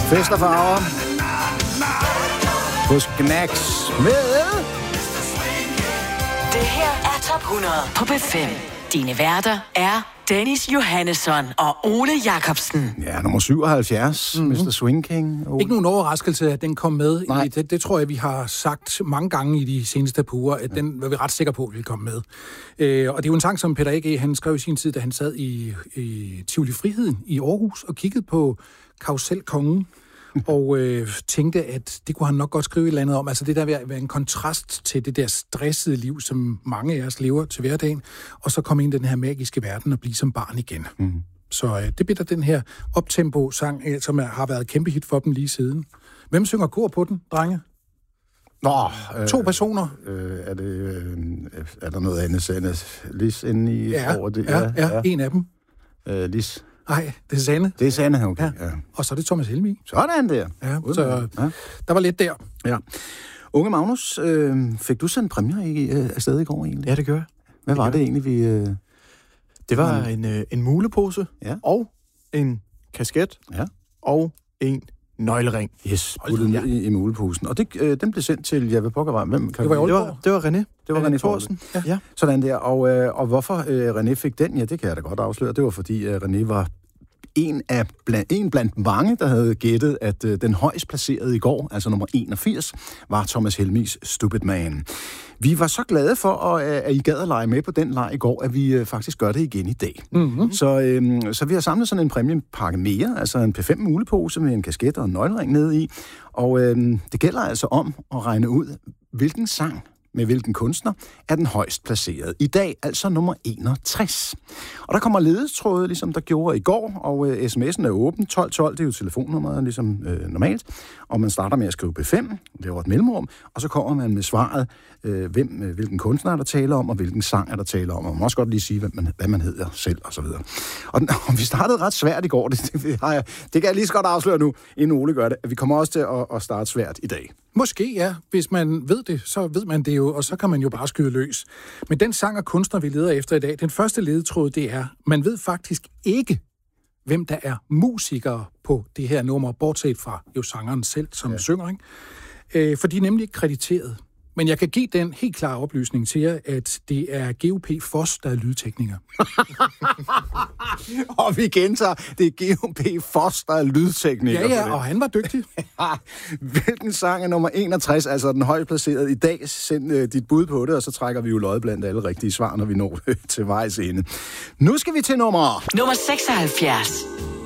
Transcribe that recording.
Fest og farver. Hos Knacks med... Det her er Top 100 på B5. Dine værter er Dennis Johannesson og Ole Jacobsen. Ja, nummer 77, Mr. Swing King. Ikke nogen overraskelse, at den kom med. Det tror jeg, vi har sagt mange gange i de seneste par uger, at den var vi ret sikre på, at ville komme med. Og det er jo en sang, som Peter A.G. han skrev i sin tid, da han sad i Tivoli Friheden i Aarhus og kiggede på Karusselkongen. Og tænkte, at det kunne han nok godt skrive et eller andet om. Altså det der vil være en kontrast til det der stressede liv, som mange af os lever til hverdagen, og så komme ind i den her magiske verden og blive som barn igen. Så det bliver der den her optempo-sang, som har været kæmpe hit for dem lige siden. Hvem synger kor på den, drenge? To personer. Er der noget andet? Lis inde i over det? Ja, en af dem. Lis. Nej, det er Sanne. Det er Sanne, okay. Ja. Og så er det Thomas Helmig. Sådan der. Ja, så der var lidt der. Ja. Unge Magnus, fik du sendt præmier afsted i går egentlig? Ja, det gør jeg. Hvad var det egentlig, vi... Det var en mulepose, og en kasket, og en nøglering. Yes, puttet ned i muleposen. Og den blev sendt til, jeg ved pokker var, hvem kan det var René. Det var René Thorsen. Ja. Sådan der. Og hvorfor René fik den, ja, det kan jeg da godt afsløre. Det var fordi René var en blandt mange, der havde gættet, at den højst placerede i går, altså nummer 81, var Thomas Helmigs Stupid Man. Vi var så glade for, at I gad at lege med på den leg i går, at vi faktisk gør det igen i dag. Mm-hmm. Så vi har samlet sådan en præmiepakke mere, altså en P5 mulepose med en kasket og en nøglering nede i. Og det gælder altså om at regne ud, hvilken sang med hvilken kunstner er den højst placeret. I dag altså nummer 61. Og der kommer ledetråde, ligesom der gjorde i går, og sms'en er åben. 1212, det er jo telefonnummeret, ligesom normalt. Og man starter med at skrive B5, det er jo et mellemrum, og så kommer man med svaret, hvilken kunstner er der taler om, og hvilken sang er der taler om. Og man må også godt lige sige, hvad man hedder selv, og så videre. Og vi startede ret svært i går, det kan jeg lige så godt afsløre nu, inden Ole gør det. Vi kommer også til at starte svært i dag. Måske, ja. Hvis man ved det, så ved man det jo, og så kan man jo bare skyde løs. Men den sang og kunstner, vi leder efter i dag, den første ledetråd, det er, man ved faktisk ikke, hvem der er musikere på det her nummer, bortset fra jo sangeren selv, som synger, ikke? For de er nemlig ikke krediteret. Men jeg kan give den helt klare oplysning til jer, at det er G.O.P. Foss, der er lydtekniker. Og vi gentager, det er G.O.P. Foss, der er lydtekniker. Ja, og han var dygtig. Hvilken sang er nummer 61, altså den højt placeret i dag? Send dit bud på det, og så trækker vi jo lod blandt alle rigtige svar, når vi når til vejs ende. Nu skal vi til nummer 76.